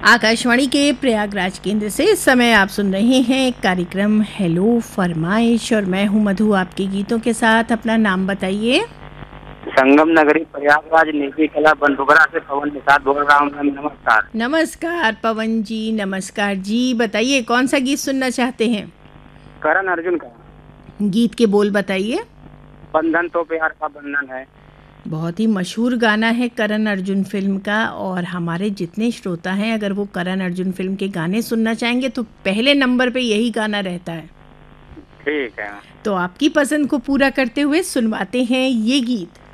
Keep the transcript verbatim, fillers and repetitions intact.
आकाशवाणी के प्रयागराज केंद्र से इस समय आप सुन रहे हैं कार्यक्रम हेलो फरमाइश और मैं हूं मधु आपके गीतों के साथ। अपना नाम बताइए। संगम नगरी प्रयागराज निजी कला बंधुगरा से पवन निषाद बोल रहा हूँ मैम। नमस्कार। नमस्कार पवन जी, नमस्कार जी। बताइए कौन सा गीत सुनना चाहते हैं? करण अर्जुन का गीत के बोल बताइए। बंधन तो प्यार का बंधन है। बहुत ही मशहूर गाना है करण अर्जुन फिल्म का, और हमारे जितने श्रोता हैं अगर वो करण अर्जुन फिल्म के गाने सुनना चाहेंगे तो पहले नंबर पे यही गाना रहता है। ठीक है। तो आपकी पसंद को पूरा करते हुए सुनवाते हैं ये गीत।